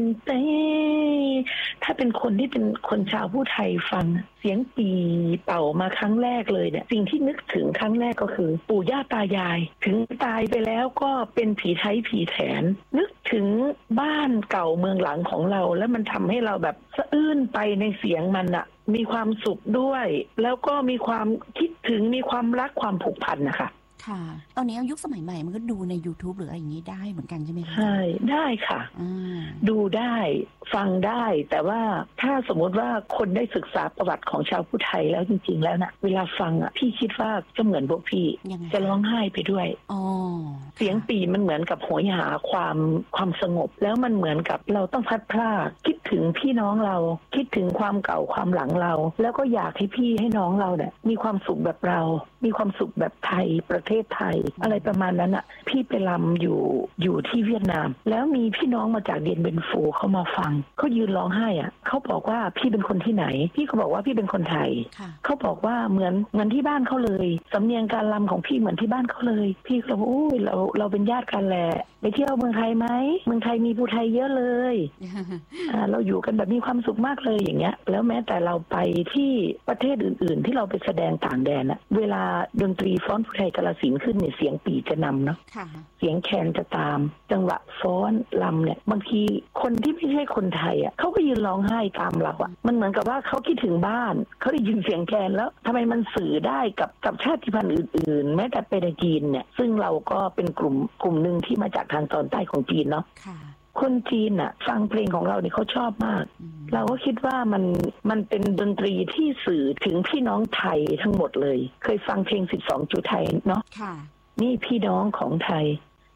แต่ถ้าเป็นคนที่เป็นคนชาวผู้ไทยฟังเสียงปีเป่ามาครั้งแรกเลยเนี่ยสิ่งที่นึกถึงครั้งแรกก็คือปู่ย่าตายายถึงตายไปแล้วก็เป็นผีไทยผีแถนนึกถึงบ้านเก่าเมืองหลังของเราแล้วมันทำให้เราแบบสะอื้นไปในเสียงมันอะมีความสุขด้วยแล้วก็มีความคิดถึงมีความรักความผูกพันนะคะค่ะตอนนี้ยุคสมัยใหม่มันก็ดูใน YouTube หรืออะไรอย่างนี้ได้เหมือนกันใช่ไหมคะใช่ได้ค่ะดูได้ฟังได้แต่ว่าถ้าสมมติว่าคนได้ศึกษาประวัติของชาวพุทธไทยแล้วจริงๆแล้วนะเวลาฟังอ่ะพี่คิดว่าก็เหมือนพวกพี่จะร้องไห้ไปด้วยเสียงปีมันเหมือนกับโหยหาความสงบแล้วมันเหมือนกับเราต้องพัดพลาดคิดถึงพี่น้องเราคิดถึงความเก่าความหลังเราแล้วก็อยากให้พี่ให้น้องเราเนี่ยมีความสุขแบบเรามีความสุขแบบไทยประเทศไทยอะไรประมาณนั้นอ่ะพี่ไปรำอยู่ที่เวียดนามแล้วมีพี่น้องมาจากเดียนเบนฟูเขามาฟังเขายืนร้องไห้อ่ะเขาบอกว่าพี่เป็นคนที่ไหนพี่ก็บอกว่าพี่เป็นคนไทยเขาบอกว่าเหมือนที่บ้านเขาเลยสำเนียงการรำของพี่เหมือนที่บ้านเขาเลยพี่ก็บอกอุ้ยเราเป็นญาติกันแหละไปเที่ยวเมืองไทยไหมเมืองไทยมีผู้ไทยเยอะเลย เราอยู่กันแบบมีความสุขมากเลยอย่างเงี้ยแล้วแม้แต่เราไปที่ประเทศอื่นๆที่เราไปแสดงต่างแดนอะเวลาดนตรีฟ้อนผู้ไทยกาฬสินธุ์ขึ้นเนี่ยเสียงปี่จะนำเนาะเสียงแคนจะตามจังหวะฟ้อนลำเนี่ยบางทีคนที่ไม่ใช่คนไทยอ่ะเขาก็ยืนร้องไห้ตามเราอ่ะมันเหมือนกับว่าเขาคิดถึงบ้านเขาได้ยินเสียงแคนแล้วทำไมมันสื่อได้กับชาติพันธุ์อื่นๆแม้แต่เป็นจีนเนี่ยซึ่งเราก็เป็นกลุ่มหนึ่งที่มาจากทางตอนใต้ของจีนเนาะคนจีนอ่ะฟังเพลงของเราเนี่ยเขาชอบมากเราก็คิดว่ามันเป็นดนตรีที่สื่อถึงพี่น้องไทยทั้งหมดเลยเคยฟังเพลง12 จุดไทยเนาะนี่พี่น้องของไทย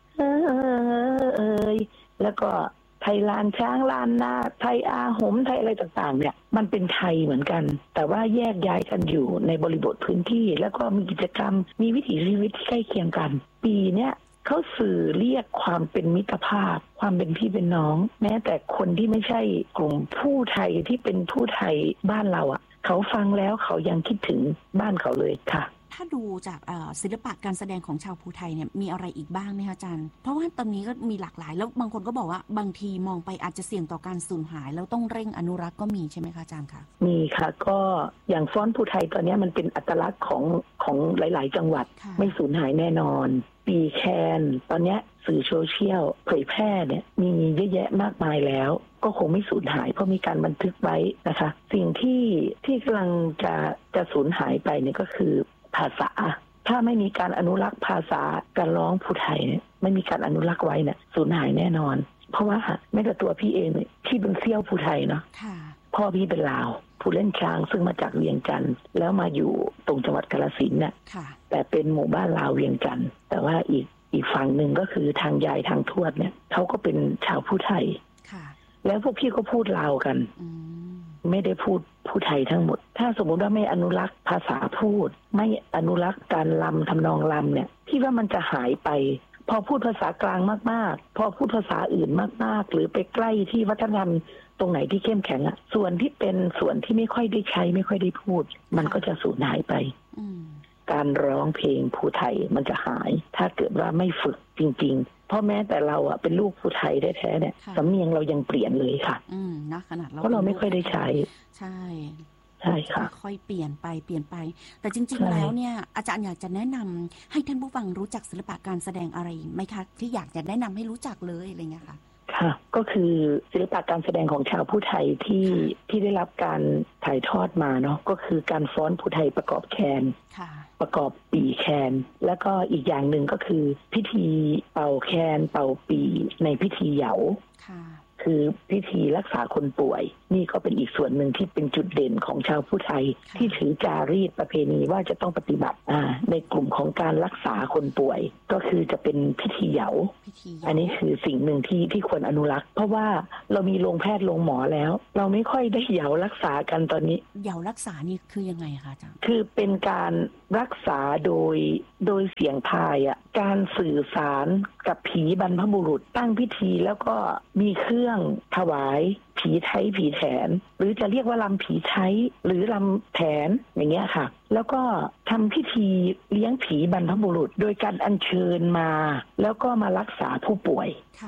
แล้วก็ไทยลานช้างลานนาไทยอาหมไทยอะไรต่างๆเนี่ยมันเป็นไทยเหมือนกันแต่ว่าแยกย้ายกันอยู่ในบริบทพื้นที่แล้วก็มีกิจกรรมมีวิถีชีวิตที่ใกล้เคียงกันปีเนี้ยเขาสื่อเรียกความเป็นมิตรภาพความเป็นพี่เป็นน้องแม้แต่คนที่ไม่ใช่กลุ่มผู้ไทยที่เป็นผู้ไทยบ้านเราอ่ะเขาฟังแล้วเขายังคิดถึงบ้านเขาเลยค่ะถ้าดูจากศิลปะการแสดงของชาวภูไทยเนี่ยมีอะไรอีกบ้างไหมคะอาจารย์เพราะว่าตอนนี้ก็มีหลากหลายแล้วบางคนก็บอกว่าบางทีมองไปอาจจะเสี่ยงต่อการสูญหายแล้วต้องเร่งอนุรักษ์ก็มีใช่ไหมคะอาจารย์คะมีค่ะก็อย่างฟ้อนภูไทยตอนนี้มันเป็นอัตลักษณ์ของหลายๆจังหวัดไม่สูญหายแน่นอนปีแคนตอนนี้สื่อโซเชียลเผยแพร่เนี่ยมีเยอะแยะมากมายแล้วก็คงไม่สูญหายเพราะมีการบันทึกไว้นะคะสิ่งที่กำลังจะสูญหายไปเนี่ยก็คือภาษาถ้าไม่มีการอนุรักษ์ภาษาการร้องภูไทยเนี่ยไม่มีการอนุรักษ์ไว้เนี่ยสูญหายแน่นอนเพราะว่าแม้แต่ตัวพี่เองเนี่ยที่เป็นเซี่ยวภูไทยเนาะพ่อพี่เป็นลาวผู้เล่นช้างซึ่งมาจากเวียงจันทร์แล้วมาอยู่ตรงจังหวัดกาฬสินธุ์เนี่ยแต่เป็นหมู่บ้านลาวเวียงจันทร์แต่ว่าอีกฝั่งหนึ่งก็คือทางยายทางทวดเนี่ยเขาก็เป็นชาวภูไทยแล้วพวกพี่ก็พูดลาวกันไม่ได้พูดผู้ไทยทั้งหมดถ้าสมมติว่าไม่อนุรักษ์ภาษาพูดไม่อนุรักษ์การรำทำนองรำเนี่ยพี่ว่ามันจะหายไปพอพูดภาษากลางมากๆพอพูดภาษาอื่นมากๆหรือไปใกล้ที่วัฒนธรรมตรงไหนที่เข้มแข็งอ่ะส่วนที่เป็นส่วนที่ไม่ค่อยได้ใช้ไม่ค่อยได้พูดมันก็จะสูญหายไปการร้องเพลงภูไทยมันจะหายถ้าเกิดว่าไม่ฝึกจริงๆเพราะแม้แต่เราอ่ะเป็นลูกภูไทยแท้ๆเนี่ยสำเนียงเรายังเปลี่ยนเลยค่ะนะขนาดเพราะเราไม่ค่อยได้ใช้ใช่ค่ะค่อยเปลี่ยนไปแต่จริงๆแล้วเนี่ยอาจารย์อยากจะแนะนำให้ท่านผู้ฟังรู้จักศิลปะการแสดงอะไรไหมคะที่อยากจะแนะนำให้รู้จักเลยอะไรเงี้ยค่ะค่ะก็คือศิลปะการแสดงของชาวภูไทยที่ได้รับการถ่ายทอดมาเนาะก็คือการฟ้อนภูไทยประกอบแคนประกอบปีแคนแล้วก็อีกอย่างหนึ่งก็คือพิธีเป่าแคนเป่าปีในพิธีเหยาคือพิธีรักษาคนป่วยนี่ก็เป็นอีกส่วนหนึ่งที่เป็นจุดเด่นของชาวภูไทยที่ถือจารีตประเพณีว่าจะต้องปฏิบัติในกลุ่มของการรักษาคนป่วยก็คือจะเป็นพิธีเหยาอันนี้คือสิ่งหนึ่งที่ควรอนุรักษ์เพราะว่าเรามีโรงแพทย์โรงหมอแล้วเราไม่ค่อยได้เหยารักษากันตอนนี้เหยารักษานี่คือยังไงคะอาจารย์คือเป็นการรักษาโดยเสียงพายการสื่อสารกับผีบรรพบุรุษตั้งพิธีแล้วก็มีเครื่องถวายผีไทยผีแถนหรือจะเรียกว่าลำผีไทยหรือลำแถนอย่างเงี้ยค่ะแล้วก็ทำพิธีเลี้ยงผีบรรพบุรุษโดยการอัญเชิญมาแล้วก็มารักษาผู้ป่วย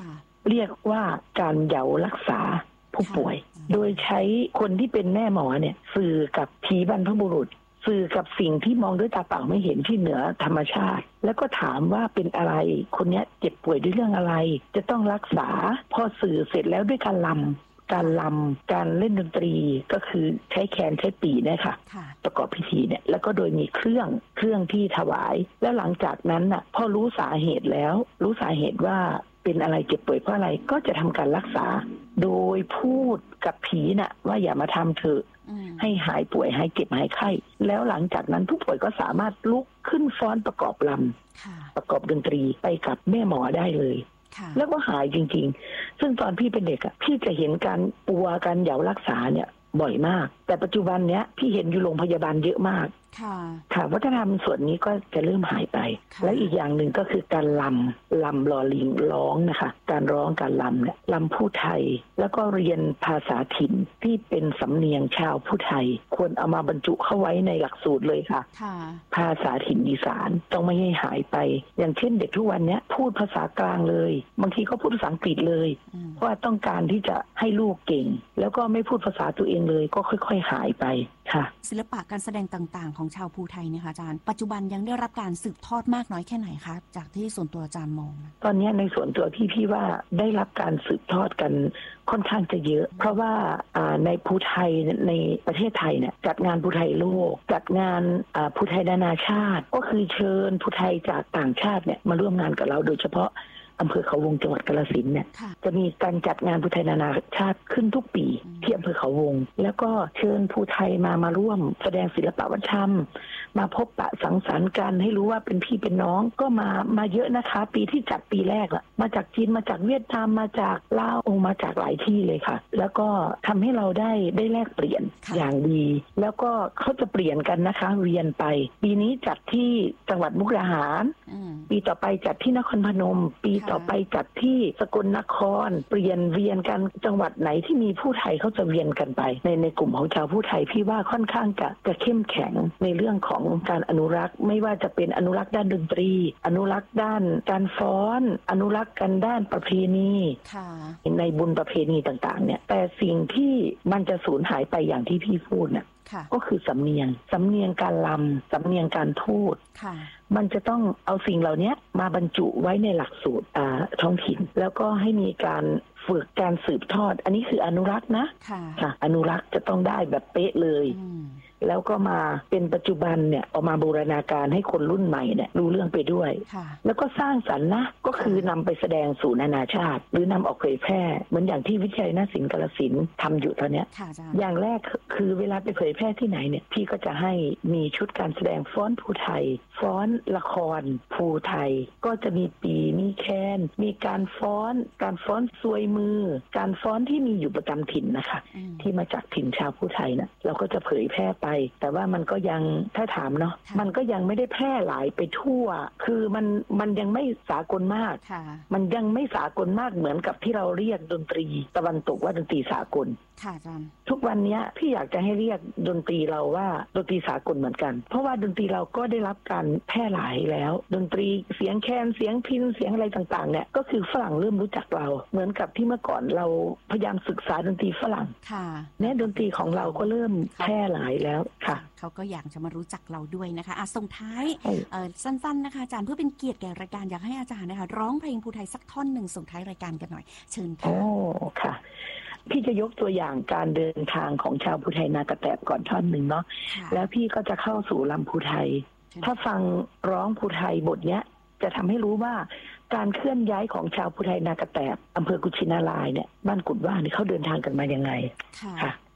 เรียกว่าการเหยารักษาผู้ป่วยโดยใช้คนที่เป็นแม่หมอเนี่ยสื่อกับผีบรรพบุรุษสื่อกับสิ่งที่มองด้วยตาเปล่าไม่เห็นที่เหนือธรรมชาติแล้วก็ถามว่าเป็นอะไรคนนี้เจ็บป่วยด้วยเรื่องอะไรจะต้องรักษาพอสื่อเสร็จแล้วด้วยการลำการเล่นดนตรีก็คือใช้แคนใช้ปีเนี่ยค่ะประกอบพิธีเนี่ยแล้วก็โดยมีเครื่องที่ถวายแล้วหลังจากนั้นน่ะพอรู้สาเหตุแล้วรู้สาเหตุว่าเป็นอะไรเจ็บป่วยเพราะอะไรก็จะทำการรักษาโดยพูดกับผีน่ะว่าอย่ามาทำเถอะให้หายป่วยหายเจ็บหายไข้แล้วหลังจากนั้นผู้ป่วยก็สามารถลุกขึ้นฟ้อนประกอบลำประกอบดนตรีไปกับแม่หมอได้เลยแล้วก็หายจริงๆซึ่งตอนพี่เป็นเด็กอ่ะพี่จะเห็นการปัวการเหยารักษาเนี่ยบ่อยมากแต่ปัจจุบันเนี้ยพี่เห็นอยู่โรงพยาบาลเยอะมากค่ะวัฒนธรรมส่วนนี้ก็จะเริ่มหายไปแล้วอีกอย่างหนึ่งก็คือการลำลอลิงร้องนะคะการร้องการลำเนี่ยลำผู้ไทยแล้วก็เรียนภาษาถิ่นที่เป็นสำเนียงชาวผู้ไทยควรเอามาบรรจุเข้าไว้ในหลักสูตรเลยค่ะภาษาถิ่นอีสานต้องไม่ให้หายไปอย่างเช่นเด็กทุกวันนี้พูดภาษากลางเลยบางทีก็พูดภาษาอังกฤษเลยเพราะว่าต้องการที่จะให้ลูกเก่งแล้วก็ไม่พูดภาษาตัวเองเลยก็ค่อยๆหายไปค่ะศิลปะการแสดงต่างๆของชาวภูไทยเนี่ยค่ะอาจารย์ปัจจุบันยังได้รับการสืบทอดมากน้อยแค่ไหนคะจากที่ส่วนตัวอาจารย์มองตอนนี้ในส่วนตัวพี่ว่าได้รับการสืบทอดกันค่อนข้างจะเยอะเพราะว่าในภูไทยในประเทศไทยเนี่ยจัดงานภูไทยโลกจัดงานภูไทยนานาชาติก็คือเชิญภูไทยจากต่างชาติเนี่ยมาร่วมงานกับเราโดยเฉพาะอำเภอเขาวงจังหวัดกาฬสินธุ์เนี่ยจะมีการจัดงานภูไทยนานาชาติขึ้นทุกปีที่อำเภอเขาวงแล้วก็เชิญภูไทยมาร่วมแสดงศิลปวัฒนธรรมมาพบปะสังสรรค์กันให้รู้ว่าเป็นพี่เป็นน้องก็มาเยอะนะคะปีที่จัดปีแรกมาจากจีนมาจากเวียดนามมาจากลาวมาจากหลายที่เลยค่ะแล้วก็ทำให้เราได้แลกเปลี่ยนอย่างดีแล้วก็เขาจะเปลี่ยนกันนะคะเวียนไปปีนี้จัดที่จังหวัดมุกดาหารปีต่อไปจัดที่นครพนมปีต่อไปจัดที่สกลนครเปลี่ยนเวียนกันจังหวัดไหนที่มีผู้ไทยเขาจะเวียนกันไปในกลุ่มของชาวผู้ไทยพี่ว่าค่อนข้างจะเข้มแข็งในเรื่องของการอนุรักษ์ไม่ว่าจะเป็นอนุรักษ์ด้านดนตรีอนุรักษ์ด้านการฟ้อนอนุรักษ์กันด้านประเพณีในบุญประเพณีต่างๆเนี่ยแต่สิ่งที่มันจะสูญหายไปอย่างที่พี่พูดเนี่ยก็คือสำเนียงการลำสำเนียงการพูดมันจะต้องเอาสิ่งเหล่านี้มาบรรจุไว้ในหลักสูตรท้องถิ่นแล้วก็ให้มีการฝึกการสืบทอดอันนี้คืออนุรักษ์นะค่ะอนุรักษ์จะต้องได้แบบเป๊ะเลยแล้วก็มาเป็นปัจจุบันเนี่ยเอามาบูรณาการให้คนรุ่นใหม่เนี่ยรู้เรื่องไปด้วยแล้วก็สร้างสรรค์นะก็คือนำไปแสดงสู่นานาชาติหรือนำออกเผยแพร่เหมือนอย่างที่วิทยาลัยนาฏศิลป์กาฬสินธุ์ทำอยู่ตอนนี้อย่างแรกคือเวลาไปเผยแพร่ที่ไหนเนี่ยพี่ก็จะให้มีชุดการแสดงฟ้อนภูไทยฟ้อนละครภูไทยก็จะมีปีมีแคนมีการฟ้อนซวยมือการฟ้อนที่มีอยู่ประจำถิ่นนะคะที่มาจากถิ่นชาวภูไทยนะเราก็จะเผยแพร่แต่ว่ามันก็ยังถ้าถามเนาะมันก็ยังไม่ได้แพร่หลายไปทั่วคือมันยังไม่สากลมากมันยังไม่สากลมากเหมือนกับที่เราเรียกดนตรีตะวันตกว่าดนตรีสากลทุกวันนี้พี่อยากจะให้เรียกดนตรีเราว่าดนตรีสากลเหมือนกันเพราะว่าดนตรีเราก็ได้รับการแพร่หลายแล้วดนตรีเสียงแคนเสียงพิณเสียงอะไรต่างๆเนี่ยก็คือฝรั่งเริ่มรู้จักเราเหมือนกับที่เมื่อก่อนเราพยายามศึกษาดนตรีฝรั่งเนี่ยดนตรีของเราก็เริ่มแพร่หลายแล้วค่ะเขาก็อยากจะมารู้จักเราด้วยนะคะส่งท้ายสั้นๆนะคะอาจารย์เพื่อเป็นเกียรติแก่รายการอยากให้อาจารย์นะคะร้องเพลงภูไทยสักท่อนหนึ่งส่งท้ายรายการกันหน่อยเชิญค่ะค่ะพี่จะยกตัวอย่างการเดินทางของชาวภูไทยนากระแตบก่อนท่อนหนึ่งเนาะแล้วพี่ก็จะเข้าสู่ลำภูไทยถ้าฟังร้องภูไทยบทเนี้ยจะทำให้รู้ว่าการเคลื่อนย้ายของชาวภูไทยนากระแตบอำเภอกุชินารายเนี่ยบ้านกุดว่านี่เขาเดินทางกันมายังไงค่ะ